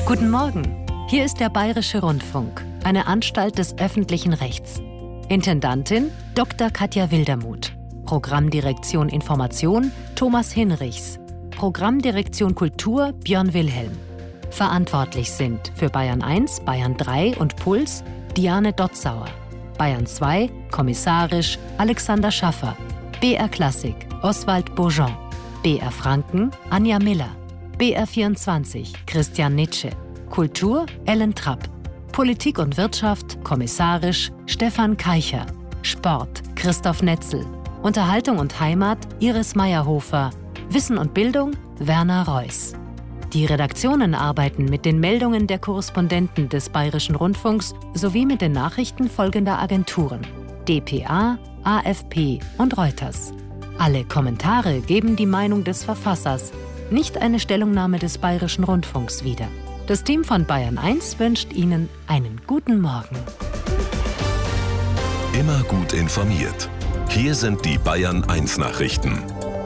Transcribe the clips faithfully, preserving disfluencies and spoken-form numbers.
Guten Morgen, hier ist der Bayerische Rundfunk, eine Anstalt des öffentlichen Rechts. Intendantin Doktor Katja Wildermuth. Programmdirektion Information Thomas Hinrichs. Programmdirektion Kultur Björn Wilhelm. Verantwortlich sind für Bayern eins, Bayern drei und Puls Diane Dotzauer. Bayern zwei, kommissarisch Alexander Schaffer. B R Klassik Oswald Bourgeon. B R Franken Anja Miller. B R vierundzwanzig Christian Nitsche. Kultur Ellen Trapp. Politik und Wirtschaft kommissarisch Stefan Keicher. Sport Christoph Netzel. Unterhaltung und Heimat Iris Meyerhofer. Wissen und Bildung Werner Reuss. Die Redaktionen arbeiten mit den Meldungen der Korrespondenten des Bayerischen Rundfunks sowie mit den Nachrichten folgender Agenturen: D P A, A F P und Reuters. Alle Kommentare geben die Meinung des Verfassers, nicht eine Stellungnahme des Bayerischen Rundfunks wieder. Das Team von Bayern eins wünscht Ihnen einen guten Morgen. Immer gut informiert. Hier sind die Bayern eins Nachrichten.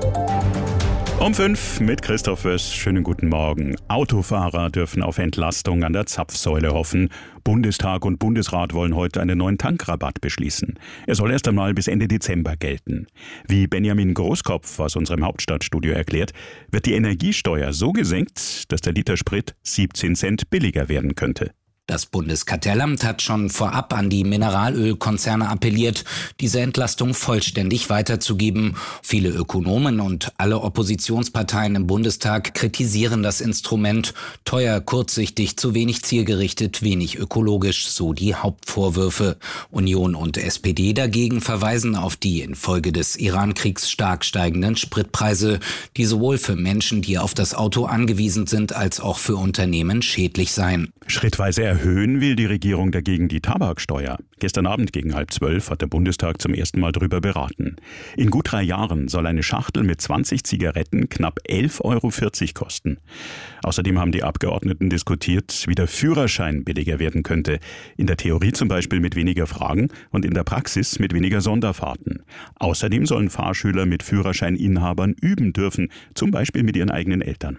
Um fünf mit Christoph Wöss. Schönen guten Morgen. Autofahrer dürfen auf Entlastung an der Zapfsäule hoffen. Bundestag und Bundesrat wollen heute einen neuen Tankrabatt beschließen. Er soll erst einmal bis Ende Dezember gelten. Wie Benjamin Großkopf aus unserem Hauptstadtstudio erklärt, wird die Energiesteuer so gesenkt, dass der Liter Sprit siebzehn Cent billiger werden könnte. Das Bundeskartellamt hat schon vorab an die Mineralölkonzerne appelliert, diese Entlastung vollständig weiterzugeben. Viele Ökonomen und alle Oppositionsparteien im Bundestag kritisieren das Instrument. Teuer, kurzsichtig, zu wenig zielgerichtet, wenig ökologisch, so die Hauptvorwürfe. Union und S P D dagegen verweisen auf die infolge des Iran-Kriegs stark steigenden Spritpreise, die sowohl für Menschen, die auf das Auto angewiesen sind, als auch für Unternehmen schädlich seien. Schrittweise erhöhen will die Regierung dagegen die Tabaksteuer. Gestern Abend gegen halb zwölf hat der Bundestag zum ersten Mal darüber beraten. In gut drei Jahren soll eine Schachtel mit zwanzig Zigaretten knapp elf Euro vierzig kosten. Außerdem haben die Abgeordneten diskutiert, wie der Führerschein billiger werden könnte. In der Theorie zum Beispiel mit weniger Fragen und in der Praxis mit weniger Sonderfahrten. Außerdem sollen Fahrschüler mit Führerscheininhabern üben dürfen, zum Beispiel mit ihren eigenen Eltern.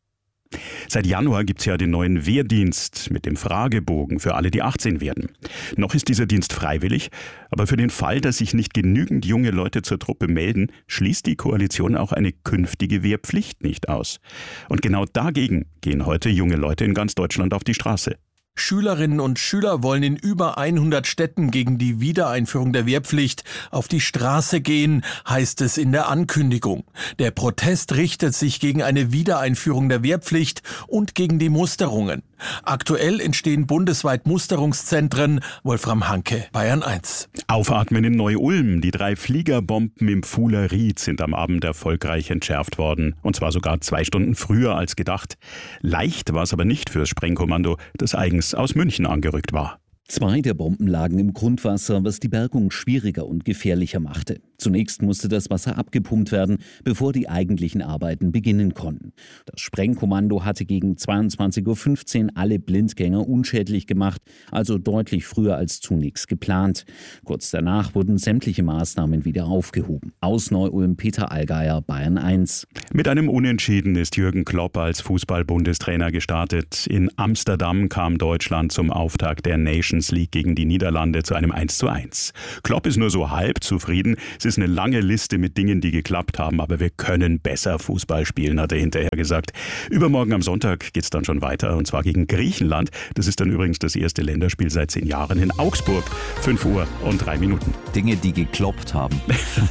Seit Januar gibt's ja den neuen Wehrdienst mit dem Fragebogen für alle, die achtzehn werden. Noch ist dieser Dienst freiwillig, aber für den Fall, dass sich nicht genügend junge Leute zur Truppe melden, schließt die Koalition auch eine künftige Wehrpflicht nicht aus. Und genau dagegen gehen heute junge Leute in ganz Deutschland auf die Straße. Schülerinnen und Schüler wollen in über hundert Städten gegen die Wiedereinführung der Wehrpflicht auf die Straße gehen, heißt es in der Ankündigung. Der Protest richtet sich gegen eine Wiedereinführung der Wehrpflicht und gegen die Musterungen. Aktuell entstehen bundesweit Musterungszentren. Wolfram Hanke, Bayern eins. Aufatmen in Neu-Ulm. Die drei Fliegerbomben im Pfuhler Ried sind am Abend erfolgreich entschärft worden. Und zwar sogar zwei Stunden früher als gedacht. Leicht war es aber nicht für das Sprengkommando, das eigens aus München angerückt war. Zwei der Bomben lagen im Grundwasser, was die Bergung schwieriger und gefährlicher machte. Zunächst musste das Wasser abgepumpt werden, bevor die eigentlichen Arbeiten beginnen konnten. Das Sprengkommando hatte gegen zweiundzwanzig Uhr fünfzehn alle Blindgänger unschädlich gemacht, also deutlich früher als zunächst geplant. Kurz danach wurden sämtliche Maßnahmen wieder aufgehoben. Aus Neu-Ulm Peter Allgeier, Bayern eins. Mit einem Unentschieden ist Jürgen Klopp als Fußball-Bundestrainer gestartet. In Amsterdam kam Deutschland zum Auftakt der Nations League gegen die Niederlande zu einem eins zu eins. Klopp ist nur so halb zufrieden. Es ist eine lange Liste mit Dingen, die geklappt haben, aber wir können besser Fußball spielen, hat er hinterher gesagt. Übermorgen am Sonntag geht's dann schon weiter, und zwar gegen Griechenland. Das ist dann übrigens das erste Länderspiel seit zehn Jahren in Augsburg. fünf Uhr und drei Minuten. Dinge, die gekloppt haben.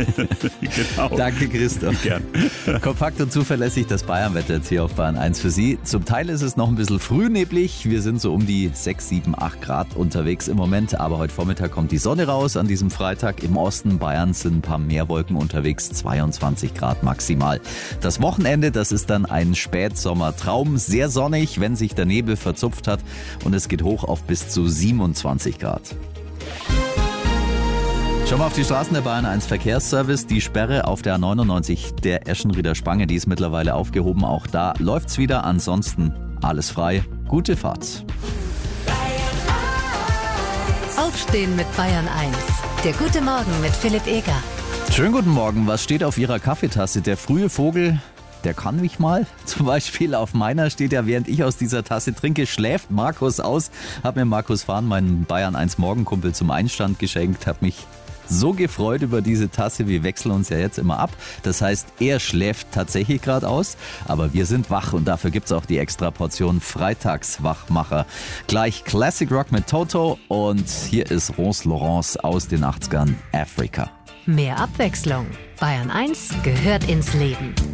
Genau. Danke, Christoph. Gern. Kompakt und zuverlässig das Bayernwetter jetzt hier auf Bayern eins für Sie. Zum Teil ist es noch ein bisschen früh neblig. Wir sind so um die sechs, sieben, acht Grad unterwegs im Moment, aber heute Vormittag kommt die Sonne raus. An diesem Freitag im Osten Bayerns sind ein paar mehr Wolken unterwegs, zweiundzwanzig Grad maximal. Das Wochenende, das ist dann ein Spätsommertraum, sehr sonnig, wenn sich der Nebel verzupft hat, und es geht hoch auf bis zu siebenundzwanzig Grad. Schauen wir auf die Straßen der Bayern eins Verkehrsservice. Die Sperre auf der A neunundneunzig der Eschenrieder Spange, die ist mittlerweile aufgehoben. Auch da läuft's wieder, ansonsten alles frei. Gute Fahrt. Aufstehen mit Bayern eins. Der gute Morgen mit Philipp Eger. Schönen guten Morgen. Was steht auf Ihrer Kaffeetasse? Der frühe Vogel, der kann mich mal. Zum Beispiel auf meiner steht ja, während ich aus dieser Tasse trinke, schläft Markus aus. Hab mir Markus Fahn, meinen Bayern eins Morgenkumpel, zum Einstand geschenkt. Hab mich so gefreut über diese Tasse. Wir wechseln uns ja jetzt immer ab. Das heißt, er schläft tatsächlich gerade aus, aber wir sind wach und dafür gibt's auch die extra Portion Freitagswachmacher. Gleich Classic Rock mit Toto und hier ist Rose Laurence aus den achtzigern, Africa. Mehr Abwechslung. Bayern eins gehört ins Leben.